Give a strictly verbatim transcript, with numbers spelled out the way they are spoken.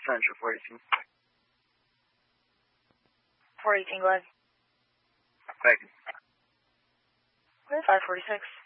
Central, four eighteen. four eighteen, go ahead. Thank you. five forty-six.